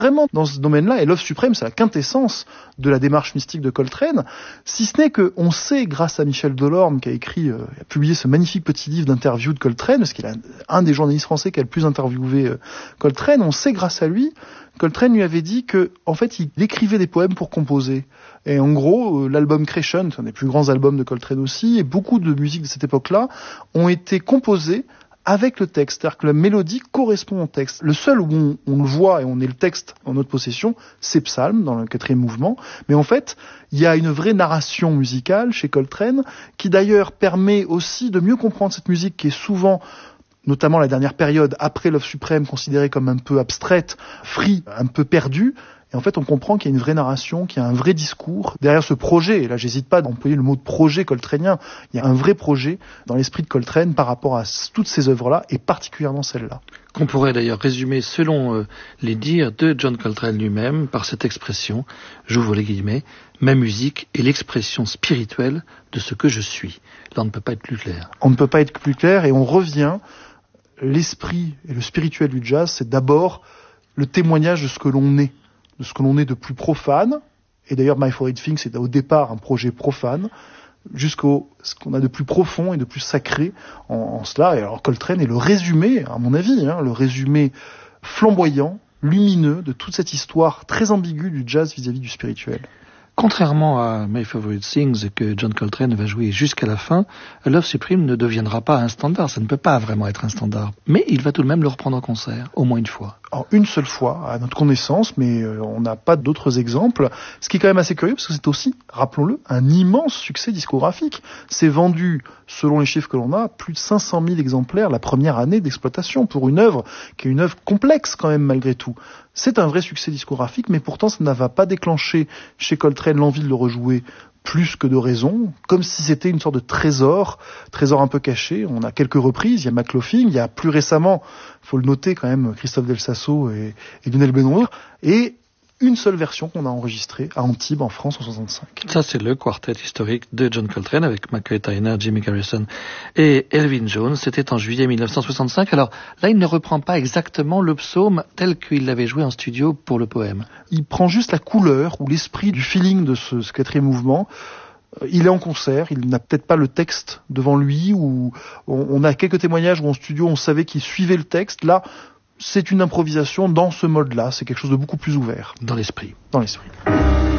vraiment dans ce domaine-là, et l'œuvre suprême, c'est la quintessence de la démarche mystique de Coltrane, si ce n'est que on sait, grâce à Michel Delorme, qui a publié ce magnifique petit livre d'interview de Coltrane, parce qu'il est un des journalistes français qui a le plus interviewé Coltrane, on sait grâce à lui, Coltrane lui avait dit que, en fait, il écrivait des poèmes pour composer. Et en gros, l'album Crescent, un des plus grands albums de Coltrane aussi, et beaucoup de musiques de cette époque-là, ont été composées avec le texte, c'est-à-dire que la mélodie correspond au texte. Le seul où on le voit et on est le texte en notre possession, c'est Psalm, dans le 4e mouvement. Mais en fait, il y a une vraie narration musicale chez Coltrane, qui d'ailleurs permet aussi de mieux comprendre cette musique qui est souvent, notamment la dernière période, après l'œuvre suprême, considérée comme un peu abstraite, free, un peu perdue. Et en fait, on comprend qu'il y a une vraie narration, qu'il y a un vrai discours. Derrière ce projet, et là j'hésite pas d'employer le mot de projet coltranien, il y a un vrai projet dans l'esprit de Coltrane par rapport à toutes ces œuvres-là, et particulièrement celle-là. Qu'on pourrait d'ailleurs résumer selon les dires de John Coltrane lui-même par cette expression, j'ouvre les guillemets, ma musique est l'expression spirituelle de ce que je suis. Là, on ne peut pas être plus clair. On ne peut pas être plus clair, et on revient, l'esprit et le spirituel du jazz, c'est d'abord le témoignage de ce que l'on est. De ce que l'on est de plus profane, et d'ailleurs My Favorite Thing c'est au départ un projet profane, jusqu'au ce qu'on a de plus profond et de plus sacré en cela. Et alors Coltrane est le résumé, à mon avis, le résumé flamboyant, lumineux de toute cette histoire très ambiguë du jazz vis-à-vis du spirituel. Contrairement à My Favorite Things que John Coltrane va jouer jusqu'à la fin, Love Supreme ne deviendra pas un standard, ça ne peut pas vraiment être un standard. Mais il va tout de même le reprendre en concert, au moins une fois. Alors, une seule fois, à notre connaissance, mais on n'a pas d'autres exemples. Ce qui est quand même assez curieux, parce que c'est aussi, rappelons-le, un immense succès discographique. C'est vendu, selon les chiffres que l'on a, plus de 500 000 exemplaires la première année d'exploitation pour une œuvre qui est une œuvre complexe quand même malgré tout. C'est un vrai succès discographique, mais pourtant ça n'a pas déclenché chez Coltrane l'envie de le rejouer plus que de raison, comme si c'était une sorte de trésor un peu caché. On a quelques reprises, il y a McLaughlin, il y a plus récemment, faut le noter quand même, Christophe Del Sasso et Lionel Benoît, et une seule version qu'on a enregistrée à Antibes en France en 65. Ça, c'est le quartet historique de John Coltrane avec McCoy Tyner, Jimmy Garrison et Elvin Jones. C'était en juillet 1965. Alors là, il ne reprend pas exactement le psaume tel qu'il l'avait joué en studio pour le poème. Il prend juste la couleur ou l'esprit du feeling de ce 4e mouvement. Il est en concert, il n'a peut-être pas le texte devant lui, ou on a quelques témoignages où en studio on savait qu'il suivait le texte. Là, c'est une improvisation dans ce mode-là, c'est quelque chose de beaucoup plus ouvert. Dans l'esprit. Dans l'esprit.